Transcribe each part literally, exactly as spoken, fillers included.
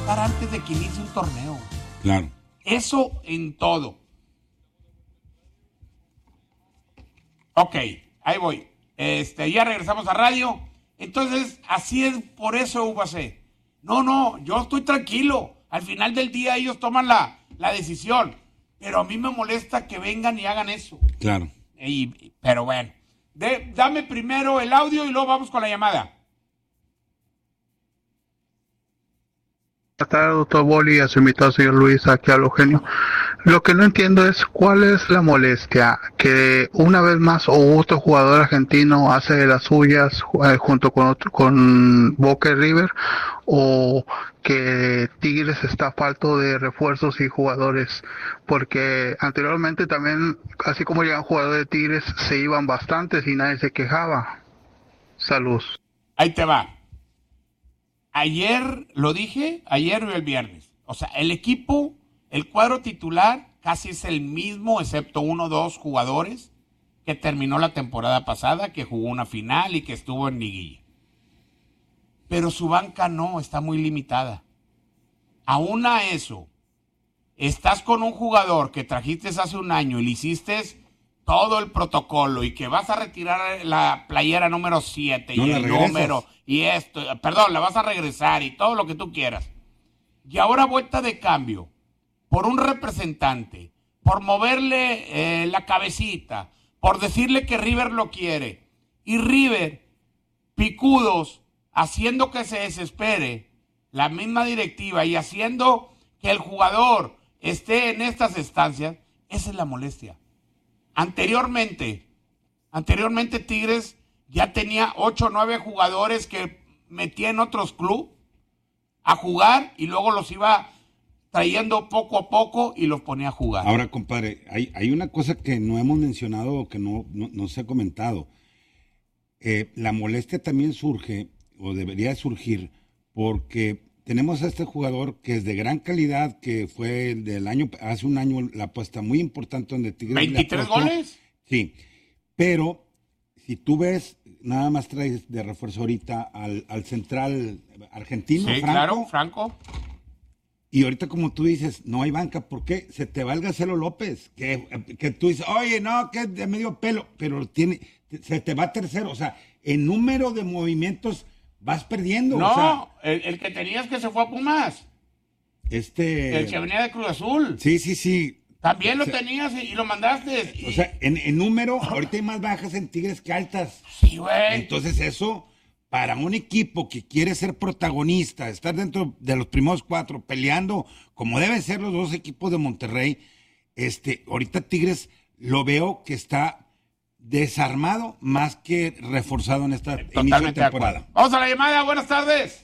estar antes de que inicie un torneo. Claro. Eso en todo. Ok, ahí voy. Este, ya regresamos a radio. Entonces, así es, por eso U B C. No, no, yo estoy tranquilo. Al final del día ellos toman la, la decisión. Pero a mí me molesta que vengan y hagan eso. Claro. Y, pero bueno, de, dame primero el audio y luego vamos con la llamada. Buenas tardes, doctor Boli, a su invitado, señor Luis, aquí a Eugenio. Lo que no entiendo es cuál es la molestia que una vez más o otro jugador argentino hace de las suyas eh, junto con otro, con Boca y River, o que Tigres está falto de refuerzos y jugadores, porque anteriormente también, así como llegan jugadores de Tigres, se iban bastantes y nadie se quejaba. Salud. Ahí te va. Ayer, lo dije, ayer o el viernes. O sea, el equipo, el cuadro titular casi es el mismo, excepto uno o dos jugadores que terminó la temporada pasada, que jugó una final y que estuvo en liguilla. Pero su banca no, está muy limitada. Aún a eso, estás con un jugador que trajiste hace un año y le hiciste todo el protocolo y que vas a retirar la playera número siete No y la el regresas. número y esto, perdón, la vas a regresar y todo lo que tú quieras. Y ahora vuelta de cambio por un representante, por moverle eh, la cabecita, por decirle que River lo quiere. Y River, picudos, haciendo que se desespere la misma directiva y haciendo que el jugador esté en estas estancias, esa es la molestia. Anteriormente, anteriormente Tigres ya tenía ocho o nueve jugadores que metía en otros clubes a jugar y luego los iba trayendo poco a poco y los ponía a jugar. Ahora, compadre, hay, hay una cosa que no hemos mencionado o que no, no, no se ha comentado. Eh, la molestia también surge, o debería surgir, porque tenemos a este jugador que es de gran calidad, que fue del año, hace un año la apuesta muy importante donde Tigres ¿veintitrés le apostó. goles? Sí, pero si tú ves, nada más traes de refuerzo ahorita al, al central argentino, Sí, Franco, claro, Franco. y ahorita como tú dices, no hay banca, ¿por qué? Se te va el Gacelo López, que, que tú dices, oye, no, que es de medio pelo, pero tiene, se te va tercero, o sea, en número de movimientos vas perdiendo. No, o sea, el, el que tenías que se fue a Pumas. este... El que venía de Cruz Azul. Sí, sí, sí. También lo O sea, tenías y, y lo mandaste. Y... O sea, en, en número, ahorita hay más bajas en Tigres que altas. Sí, güey. Entonces eso, para un equipo que quiere ser protagonista, estar dentro de los primeros cuatro, peleando como deben ser los dos equipos de Monterrey, este, ahorita Tigres lo veo que está desarmado más que reforzado en esta inicio de Totalmente de temporada. acuerdo. Vamos a la llamada, buenas tardes.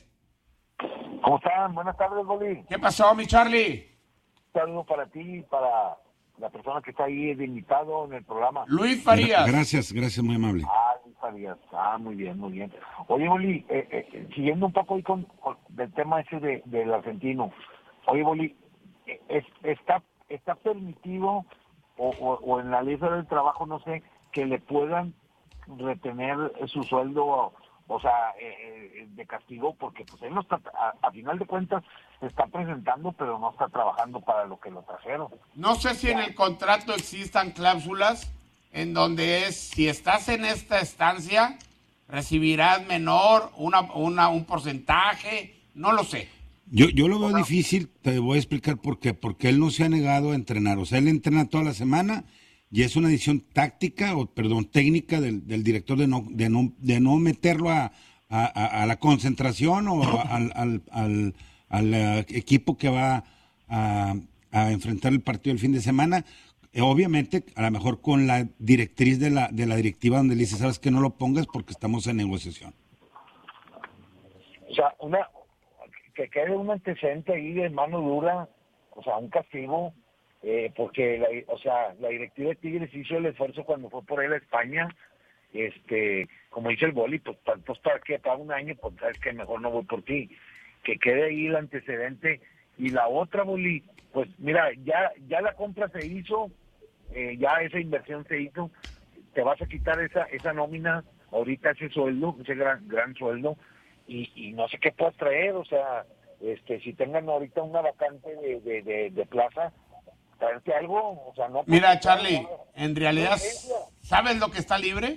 ¿Cómo están? Buenas tardes, Boli. ¿Qué pasó, mi Charlie? Un saludo para ti y para la persona que está ahí de invitado en el programa. Luis Farías. Gracias, gracias, muy amable. Ah, Luis Farías. Ah, muy bien, muy bien. Oye, Boli, eh, eh, siguiendo un poco ahí con, con el tema ese de, del argentino. Oye, Boli, eh, es, está, está permitido o, o, o en la ley del trabajo, no sé, que le puedan retener su sueldo, o sea, eh, de castigo, porque pues él no está, a, a final de cuentas se está presentando, pero no está trabajando para lo que lo trajeron. No sé si en el contrato existan cláusulas en donde es, si estás en esta estancia, recibirás menor, una, una, un porcentaje, no lo sé. Yo, yo lo veo difícil, te voy a explicar por qué, porque él no se ha negado a entrenar, o sea, él entrena toda la semana y es una decisión táctica, o perdón, técnica del, del director de no, de no, de no meterlo a, a, a la concentración o al, al, al, al uh, equipo que va a, a enfrentar el partido el fin de semana. Eh, obviamente, a lo mejor con la directriz de la, de la directiva donde le dice, sabes que no lo pongas porque estamos en negociación. O sea, una que quede un antecedente ahí de mano dura, o sea, un castigo, eh, porque, la, o sea, la directiva de Tigres hizo el esfuerzo cuando fue por él a España, este, como dice el Boli, pues, pues para que para un año, pues sabes que mejor no voy por ti, que quede ahí el antecedente. Y la otra, Boli, pues mira, ya, ya la compra se hizo, eh, ya esa inversión se hizo, te vas a quitar esa, esa nómina, ahorita ese sueldo, ese gran, gran sueldo, y, y no sé qué puedas traer, o sea, este, si tengan ahorita una vacante de, de, de, de plaza, traerte algo, o sea, no... Mira, Charlie, en realidad, ¿sabes lo que está libre?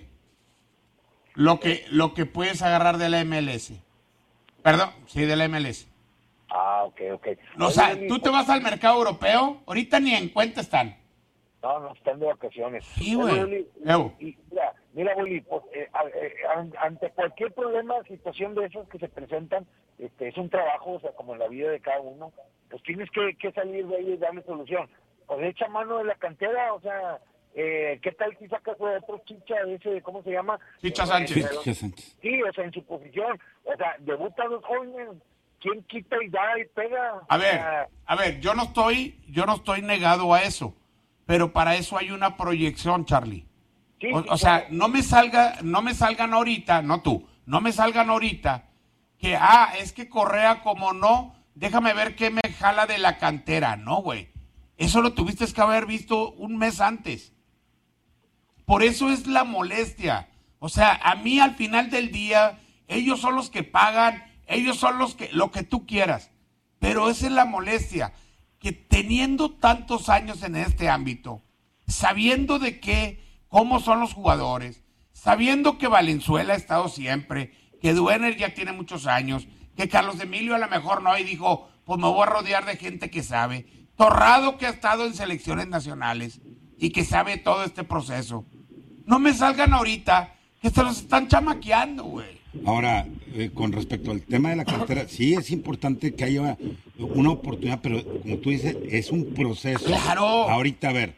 Lo que, lo que puedes agarrar de la M L S. Perdón, sí, de la M L S. Ah, ok, ok. O sea, tú te vas al mercado europeo, ahorita ni en cuenta están. No, no, están de vacaciones. Sí, güey. Mira, mira, Willy, pues, eh, eh, ante cualquier problema, situación de esas que se presentan, este, es un trabajo, o sea, como en la vida de cada uno, pues tienes que, que salir de ahí y darle solución. Pues echa mano de la cantera, o sea, eh, ¿qué tal si sacas de otro chicha, ese, ¿cómo se llama? Chicha Eh, Sánchez. eh, Chicha Sánchez. Sí, o sea, en su posición, o sea, debutan los jóvenes, ¿quién quita y da y pega? A O ver, sea, a ver, yo no estoy, yo no estoy negado a eso, pero para eso hay una proyección, Charlie. sí, O, sí, o sea, claro. no me salga, no me salgan ahorita, no tú, no me salgan ahorita que, ah, es que Correa como no, déjame ver qué me jala de la cantera. No, güey. Eso lo tuviste que haber visto un mes antes. Por eso es la molestia. O sea, a mí al final del día, ellos son los que pagan, ellos son los que, lo que tú quieras. Pero esa es la molestia, que teniendo tantos años en este ámbito, sabiendo de qué, cómo son los jugadores, sabiendo que Valenzuela ha estado siempre, que Duener ya tiene muchos años, que Carlos Emilio a lo mejor no, y dijo, pues me voy a rodear de gente que sabe. Torrado, que ha estado en selecciones nacionales y que sabe todo este proceso. No me salgan ahorita que se los están chamaqueando, güey. Ahora, eh, con respecto al tema de la cantera, sí es importante que haya una oportunidad, pero como tú dices, es un proceso. ¡Claro! Ahorita, a ver,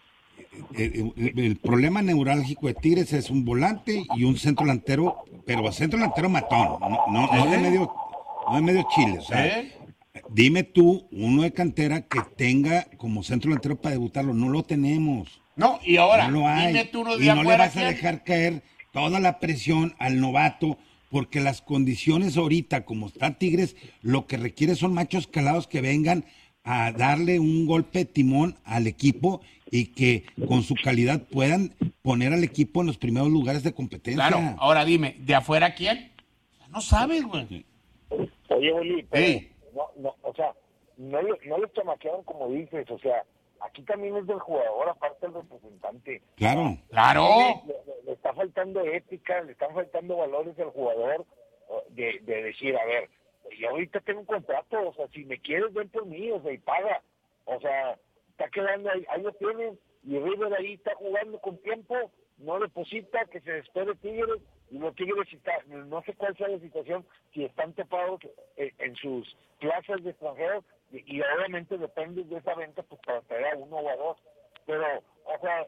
el, el- el problema neurálgico de Tigres es un volante y un centro delantero, pero centro delantero matón, no, no, no de ¿Eh? medio, no de medio chile. O sea, ¿Eh? dime tú, uno de cantera que tenga como centro delantero para debutarlo, no lo tenemos. No, y ahora, No lo hay. dime tú uno de Y no le afuera vas a quién. dejar caer toda la presión al novato, porque las condiciones ahorita, como está Tigres, lo que requiere son machos calados que vengan a darle un golpe de timón al equipo y que con su calidad puedan poner al equipo en los primeros lugares de competencia. Claro, ahora dime, ¿de afuera quién? No sabes, güey. Oye, Eli, pero Sí. no, no, o sea, no, le- no les chamaquearon como dices, o sea, aquí también es del jugador, aparte del representante. Claro. Claro. Le, le- le está faltando ética, le están faltando valores al jugador, o, de, de decir, a ver, yo ahorita tengo un contrato, o sea, si me quieres, ven por mí, o sea, y paga. O sea, está quedando ahí, ahí lo tienen, y River ahí está jugando con tiempo, no deposita, que se despede Tigres, y los Tigres, está, no sé cuál sea la situación, si están tapados en, en sus plazas de extranjeros, y, y obviamente depende de esa venta, pues para traer a uno o a dos, pero, o sea,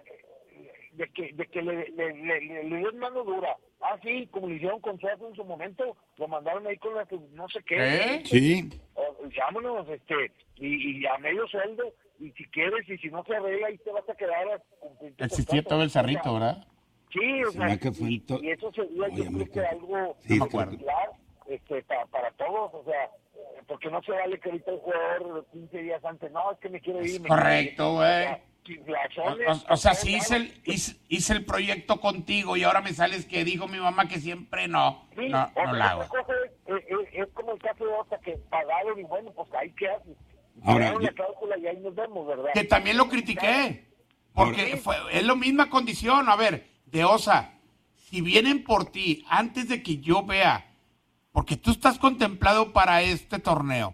de que, de que le, le, le, le, le den mano dura. Ah, sí, como le hicieron con Suazo en su momento, lo mandaron ahí con la que no sé qué. ¿Eh? Sí. O, vámonos, este, y, y a medio sueldo, y si quieres, y si no se arregla, ahí te vas a quedar a cumplir tu Existía contrato. todo el O sea, cerrito, ¿verdad? Sí, o Se sea, me que fue y, en to- y eso sería, Oye, yo me creo que acuerdo. algo Sí, me acuerdo. ejemplar, este, para, para todos, o sea, eh, porque no se vale que ahorita el jugador quince días antes, no, es que me quiero ir. Es me correcto, quiero ir. güey. O sea, O, razones, o- o sea, por sí todos hice el, lados. hice, hice el proyecto contigo y ahora me sales que dijo mi mamá que siempre no. Sí, No, otra, no la hago. otra cosa es, eh, eh, es como el caso de Osa, que pagaron y bueno, pues ahí qué haces. Ahora, Pagaron yo- la cláusula y ahí nos vemos, ¿verdad? Que también lo critiqué. Porque Ahora- fue, es la misma condición. A ver, de Osa, si vienen por ti antes de que yo vea, porque tú estás contemplado para este torneo.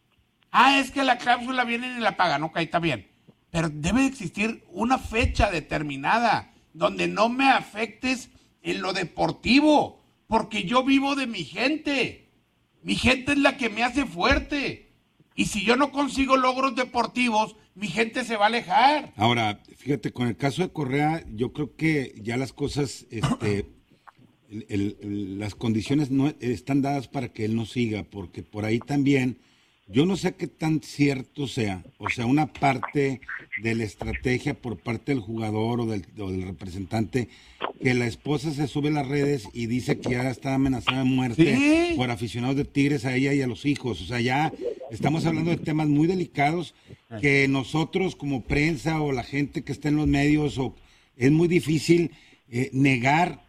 Ah, es que la cláusula viene y la pagan. Ok, está bien. Pero debe de existir una fecha determinada donde no me afectes en lo deportivo, porque yo vivo de mi gente. Mi gente es la que me hace fuerte. Y si yo no consigo logros deportivos, mi gente se va a alejar. Ahora, fíjate, con el caso de Correa, yo creo que ya las cosas, este, el- el- el- las condiciones no están dadas para que él no siga, porque por ahí también, yo no sé qué tan cierto sea, o sea, una parte de la estrategia por parte del jugador o del, o del representante, que la esposa se sube a las redes y dice que ya está amenazada de muerte Sí. por aficionados de Tigres a ella y a los hijos, o sea, ya estamos hablando de temas muy delicados que nosotros como prensa o la gente que está en los medios, o, es muy difícil eh, negar